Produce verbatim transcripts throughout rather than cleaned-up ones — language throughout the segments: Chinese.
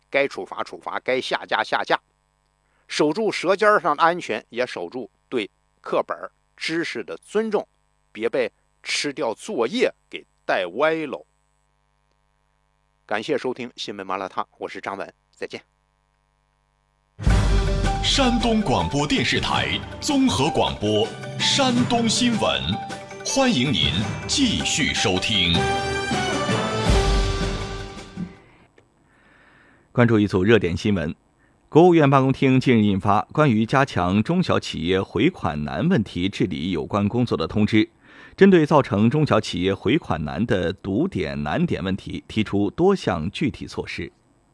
该处罚处罚，该下架下架，守住舌尖上的安全，也守住对课本知识的尊重，别被吃掉作业给带歪喽。感谢收听新闻麻辣烫，我是张文，再见。 山东广播电视台综合广播山东新闻，欢迎您继续收听。 关注一组热点新闻。国务院办公厅近日印发关于加强中小企业回款难问题治理有关工作的通知，针对造成中小企业回款难的堵点难点问题，提出多项具体措施。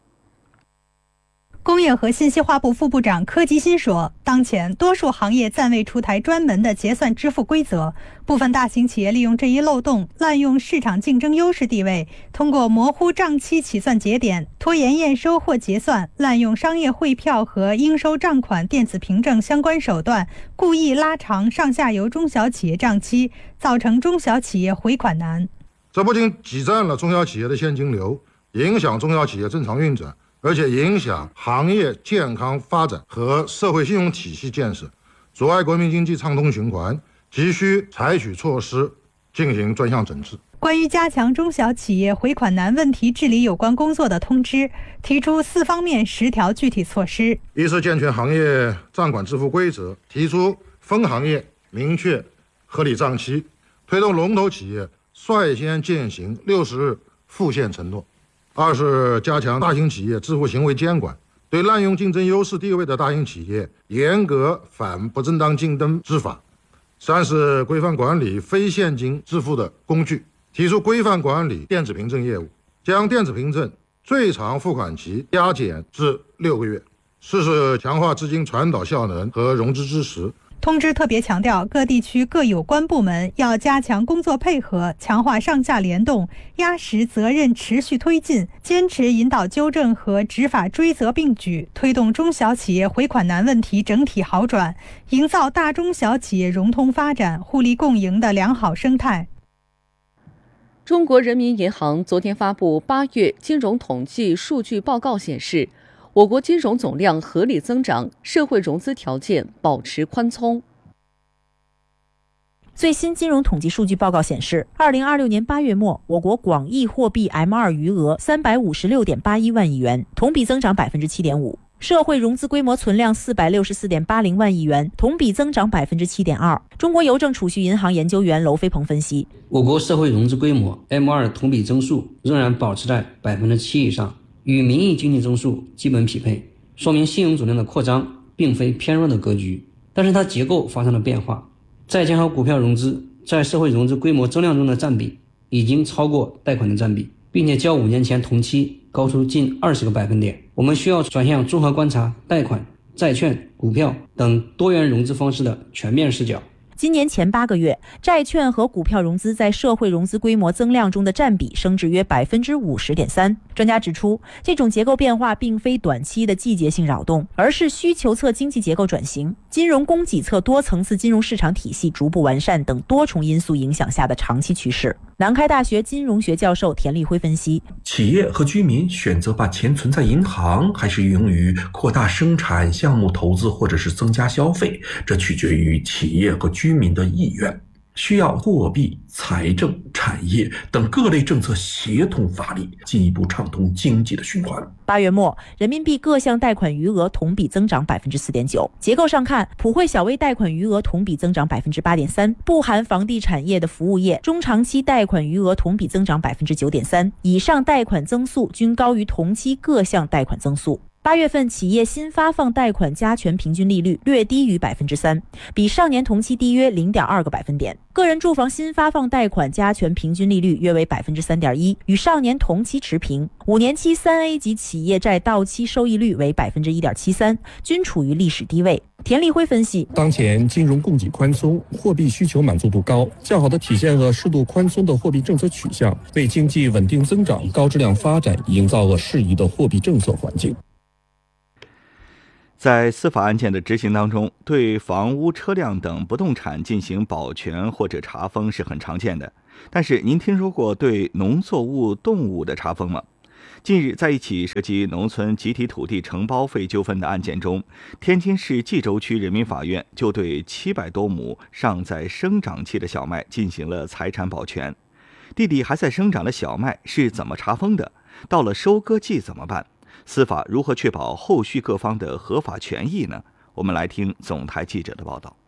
工业和信息化部副部长柯吉新说，当前多数行业暂未出台专门的结算支付规则，部分大型企业利用这一漏洞，滥用市场竞争优势地位，通过模糊账期起算节点、拖延验收或结算、滥用商业汇票和应收账款电子凭证相关手段，故意拉长上下游中小企业账期，造成中小企业回款难。 这不仅挤占了中小企业的现金流，影响中小企业正常运转，而且影响行业健康发展和社会信用体系建设，阻碍国民经济畅通循环，急需采取措施进行专项整治。 关于加强中小企业回款难问题治理有关工作的通知，提出四方面十条具体措施： 一是健全行业账款支付规则，提出分行业明确合理账期，推动龙头企业率先践行六十日付现承诺。二是加强大型企业支付行为监管，对滥用竞争优势地位的大型企业严格反不正当竞争执法。三是规范管理非现金支付的工具，提出规范管理电子凭证业务，将电子凭证最长付款期压减至六个月。四是强化资金传导效能和融资支持。 通知特别强调，各地区各有关部门要加强工作配合，强化上下联动，压实责任持续推进，坚持引导纠正和执法追责并举，推动中小企业回款难问题整体好转，营造大中小企业融通发展、互利共赢的良好生态。 中国人民银行昨天发布八月金融统计数据报告显示，我国金融总量合理增长，社会融资条件保持宽松。 最新金融统计数据报告显示，二零二六年八月末，我国广义货币 M 二 余额三百五十六点八一万亿元，同比增长百分之七点五。社会融资规模存量四百六十四点八零万亿元，同比增长百分之七点二。中国邮政储蓄银行研究员娄飞鹏分析， 我国社会融资规模 M 二 同比增速仍然保持在百分之七以上，与名义经济增速基本匹配，说明信用总量的扩张并非偏弱的格局，但是它结构发生了变化。债券和股票融资在社会融资规模增量中的占比已经超过贷款的占比，并且较五年前同期高出近二十个百分点。我们需要转向综合观察贷款、债券、股票等多元融资方式的全面视角。 今年前八个月，债券和股票融资在社会融资规模增量中的占比升至约百分之五十点三。专家指出，这种结构变化并非短期的季节性扰动，而是需求侧经济结构转型、金融供给侧多层次金融市场体系逐步完善等多重因素影响下的长期趋势。南开大学金融学教授田立辉分析， 企业和居民选择把钱存在银行，还是用于扩大生产项目投资或者是增加消费，这取决于企业和居民的意愿，需要货币、财政、产业等各类政策协同发力，进一步畅通经济的循环。 八月末，人民币各项贷款余额同比增长百分之四点九。结构上看，普惠小微贷款余额同比增长百分之八点三，不含房地产业的服务业中长期贷款余额同比增长百分之九点三，以上贷款增速均高于同期各项贷款增速。八月份企业新发放贷款加权平均利率略低于百分之三，比上年同期低约零点二个百分点。个人住房新发放贷款加权平均利率约为百分之三点一，与上年同期持平。五年期三 A 级企业债到期收益率为百分之一点七三，均处于历史低位。田立辉分析， 当前金融供给宽松，货币需求满足度高，较好的体现了适度宽松的货币政策取向，为经济稳定增长、高质量发展营造了适宜的货币政策环境。 在司法案件的执行当中，对房屋、车辆等不动产进行保全或者查封是很常见的。但是您听说过对农作物、动物的查封吗？ 近日，在一起涉及农村集体土地承包费纠纷的案件中，天津市蓟州区人民法院就对七百多亩尚在生长期的小麦进行了财产保全。地里还在生长的小麦是怎么查封的？到了收割季怎么办？司法如何确保后续各方的合法权益呢？我们来听总台记者的报道。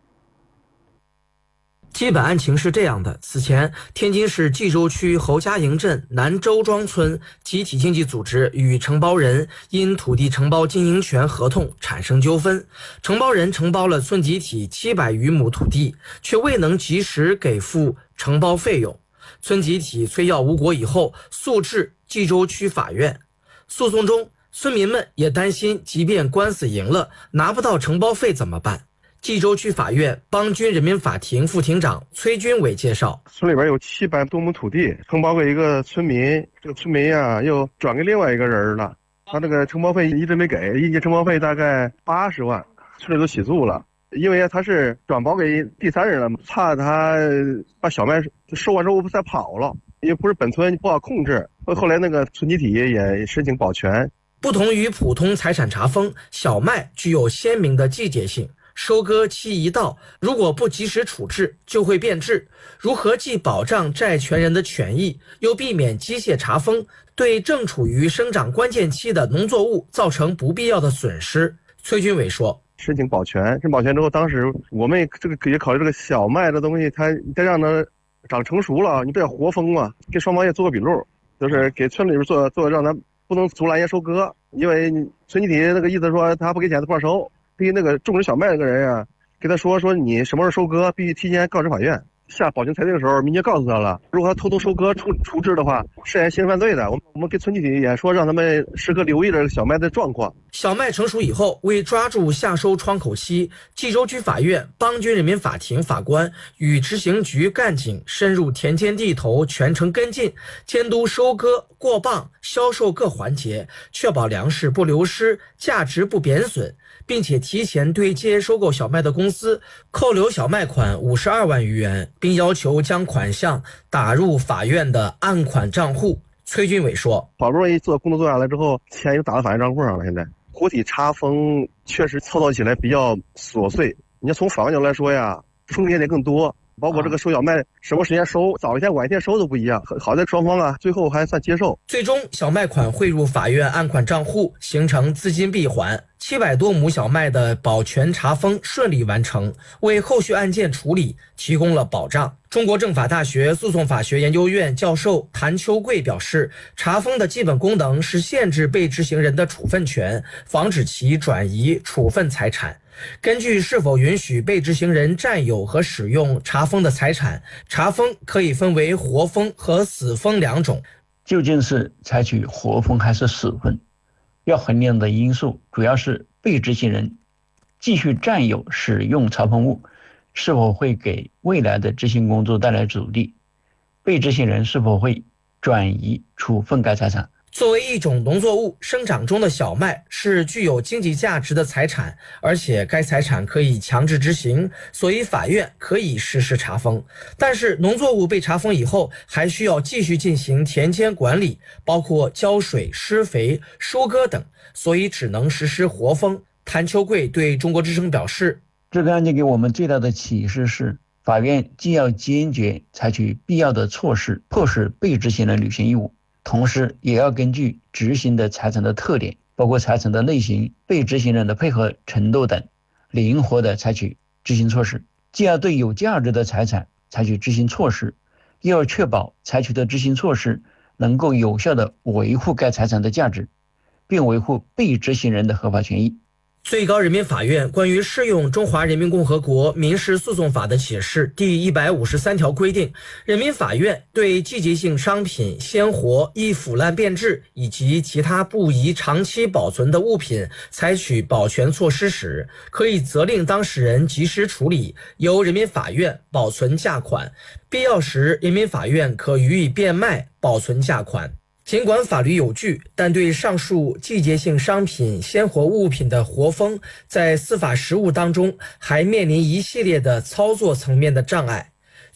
基本案情是这样的：此前，天津市蓟州区侯家营镇南周庄村集体经济组织与承包人因土地承包经营权合同产生纠纷，承包人承包了村集体七百余亩土地，却未能及时给付承包费用。村集体催要无果以后，诉至蓟州区法院。诉讼中，村民们也担心，即便官司赢了，拿不到承包费怎么办？蓟州区法院邦军人民法庭副庭长崔军伟介绍， 村里边有七百多亩土地，承包给一个村民，这个村民呀、啊、又转给另外一个人了，他这个承包费一直没给，一年承包费大概八十万，村里都起诉了，因为他是转包给第三人了，怕他把小麦收完之后再跑了，因为不是本村不好控制，后来那个村集体也申请保全。 不同于普通财产查封，小麦具有鲜明的季节性。收割期一到，如果不及时处置，就会变质。如何既保障债权人的权益，又避免机械查封，对正处于生长关键期的农作物造成不必要的损失？崔军伟说：“ 申请保全，申请保全之后，当时我们这个也考虑这个小麦的东西，它你得让它长成熟了，你不要活封嘛，给双方也做个笔录，就是给村里边做做，让咱不能阻拦人收割，因为村集体那个意思说他不给钱他不让收。”对于那个种植小麦那个人啊，给他说说你什么时候收割，必须提前告知法院。下保全裁定的时候，民警告诉他了，如果他偷偷收割处处置的话，涉嫌刑事犯罪的。我们我们跟村集体也说，让他们时刻留意着小麦的状况。 小麦成熟以后，为抓住夏收窗口期，蓟州区法院邦军人民法庭法官与执行局干警深入田间地头，全程跟进，监督收割、过磅、销售各环节，确保粮食不流失，价值不贬损，并且提前对接收购小麦的公司扣留小麦款五十二万余元，并要求将款项打入法院的案款账户。崔军伟说：“ 好不容易做工作做下来之后，钱又打到法院账户上了。现在活体查封确实操作起来比较琐碎。你要从法院角度来说呀，风险得更多。”包括这个收小麦什么时间收，早一天晚一天收都不一样。好在双方啊，最后还算接受。 最终，小麦款汇入法院案款账户，形成资金闭环。七百多亩小麦的保全查封顺利完成，为后续案件处理提供了保障。中国政法大学诉讼法学研究院教授谭秋贵表示，查封的基本功能是限制被执行人的处分权，防止其转移处分财产。根据是否允许被执行人占有和使用查封的财产，查封可以分为活封和死封两种。 究竟是采取活封还是死封，要衡量的因素主要是被执行人继续占有使用查封物是否会给未来的执行工作带来阻力，被执行人是否会转移处分该财产。 作为一种农作物，生长中的小麦是具有经济价值的财产，而且该财产可以强制执行，所以法院可以实施查封。但是农作物被查封以后，还需要继续进行田间管理，包括浇水、施肥、收割等，所以只能实施活封。谭秋贵对中国之声表示， 这个案件给我们最大的启示是，法院既要坚决采取必要的措施，迫使被执行人履行义务，同时也要根据执行的财产的特点，包括财产的类型、被执行人的配合程度等，灵活地采取执行措施。既要对有价值的财产采取执行措施，又要确保采取的执行措施能够有效地维护该财产的价值，并维护被执行人的合法权益。 最高人民法院关于适用《中华人民共和国民事诉讼法》的解释第一百五十三条规定，人民法院对季节性商品、鲜活、易腐烂变质以及其他不宜长期保存的物品采取保全措施时，可以责令当事人及时处理，由人民法院保存价款，必要时人民法院可予以变卖保存价款。尽管法律有据，但对上述季节性商品、鲜活物品的活封，在司法实务当中还面临一系列的操作层面的障碍。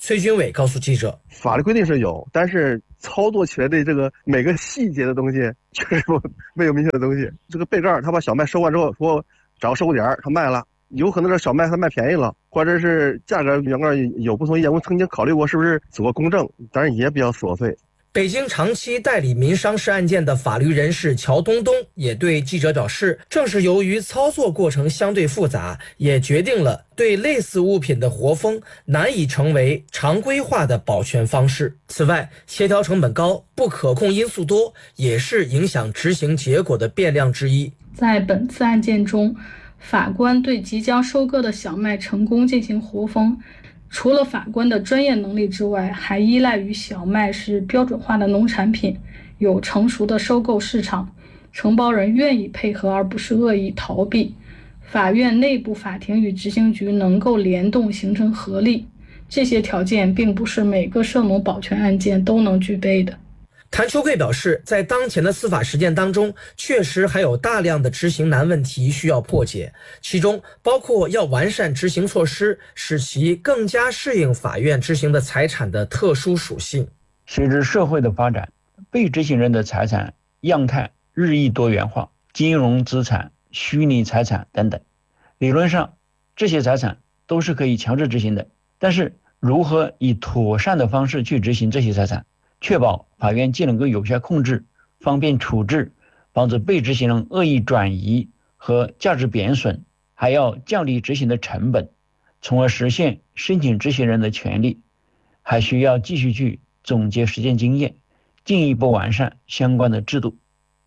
崔军伟告诉记者， 法律规定是有，但是操作起来的这个每个细节的东西确实没有明确的东西。这个贝盖他把小麦收完之后说找个收点他卖了，有可能这小麦他卖便宜了，或者是价格两个有不同意见。我曾经考虑过是不是走个公证，但是也比较琐碎。 北京长期代理民商事案件的法律人士乔东东也对记者表示，正是由于操作过程相对复杂，也决定了对类似物品的活封难以成为常规化的保全方式。此外，协调成本高、不可控因素多，也是影响执行结果的变量之一。 在本次案件中，法官对即将收割的小麦成功进行活封，除了法官的专业能力之外，还依赖于小麦是标准化的农产品，有成熟的收购市场，承包人愿意配合而不是恶意逃避，法院内部法庭与执行局能够联动形成合力，这些条件并不是每个涉农保全案件都能具备的。 谭秋贵表示，在当前的司法实践当中，确实还有大量的执行难问题需要破解，其中包括要完善执行措施，使其更加适应法院执行的财产的特殊属性。 随着社会的发展，被执行人的财产样态日益多元化，金融资产、虚拟财产等等，理论上这些财产都是可以强制执行的，但是如何以妥善的方式去执行这些财产，确保法院既能够有效控制、方便处置，防止被执行人恶意转移和价值贬损，还要降低执行的成本，从而实现申请执行人的权利，还需要继续去总结实践经验，进一步完善相关的制度。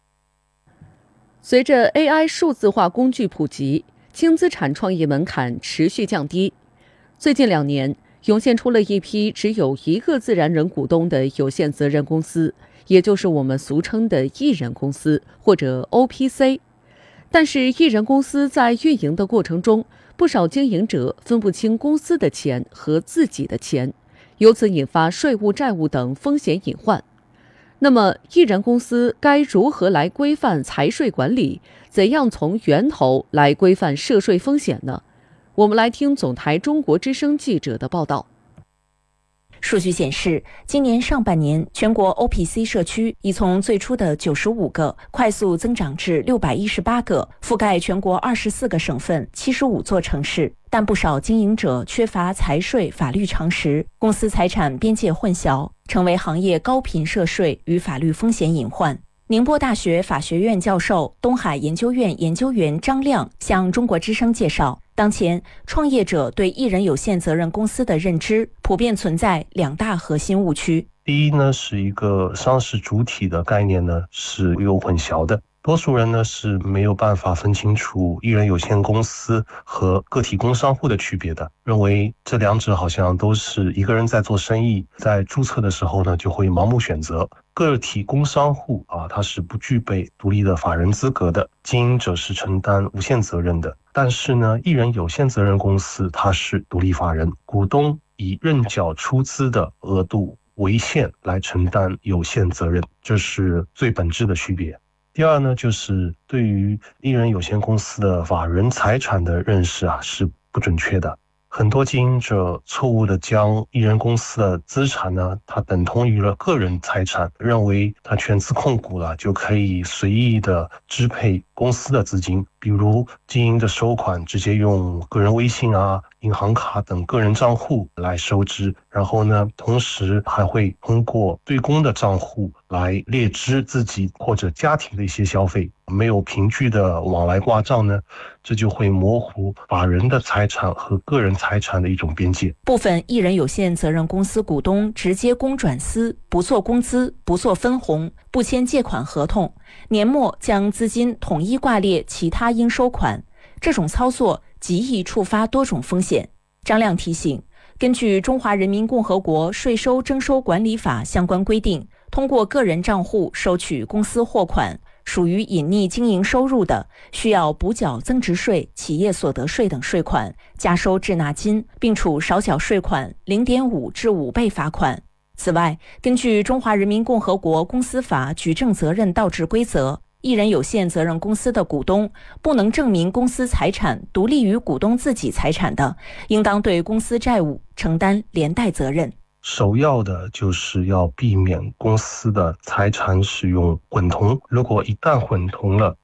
随着 A I 数字化工具普及，轻资产创业门槛持续降低。最近两年，涌现出了一批只有一个自然人股东的有限责任公司，也就是我们俗称的一人公司或者 O P C。 但是一人公司在运营的过程中，不少经营者分不清公司的钱和自己的钱，由此引发税务、债务等风险隐患。那么一人公司该如何来规范财税管理？怎样从源头来规范涉税风险呢？我们来听总台中国之声记者的报道。 数据显示，今年上半年，全国 O P C 社区已从最初的九十五个快速增长至六百一十八个，覆盖全国二十四个省份、七十五座城市。但不少经营者缺乏财税法律常识，公司财产边界混淆，成为行业高频涉税与法律风险隐患。宁波大学法学院教授、东海研究院研究员张亮向中国之声介绍，当前创业者对一人有限责任公司的认知普遍存在两大核心误区。 第一呢，是一个上市主体的概念呢是有混淆的，多数人呢是没有办法分清楚一人有限公司和个体工商户的区别的，认为这两者好像都是一个人在做生意，在注册的时候呢就会盲目选择。个体工商户啊，它是不具备独立的法人资格的，经营者是承担无限责任的。但是呢，一人有限责任公司它是独立法人，股东以认缴出资的额度为限来承担有限责任，这是最本质的区别。第二呢，就是对于一人有限公司的法人财产的认识啊是不准确的。很多经营者错误地将一人公司的资产呢，它等同于了个人财产，认为它全资控股了就可以随意的支配公司的资金，比如经营的收款直接用个人微信啊、银行卡等个人账户来收支，然后呢，同时还会通过对公的账户来列支自己或者家庭的一些消费，没有凭据的往来挂账呢，这就会模糊法人的财产和个人财产的一种边界。 部分一人有限责任公司股东直接公转私，不做工资，不做分红，不签借款合同，年末将资金统一挂列其他应收款，这种操作极易触发多种风险。张亮提醒，根据《中华人民共和国税收征收管理法》相关规定，通过个人账户收取公司货款，属于隐匿经营收入的，需要补缴增值税、企业所得税等税款，加收滞纳金，并处少缴税款 零点五 至五倍罚款。此外，根据《中华人民共和国公司法举证责任倒置规则》， 一人有限责任公司的股东不能证明公司财产独立于股东自己财产的，应当对公司债务承担连带责任。 首要的就是要避免公司的财产使用混同，如果一旦混同了，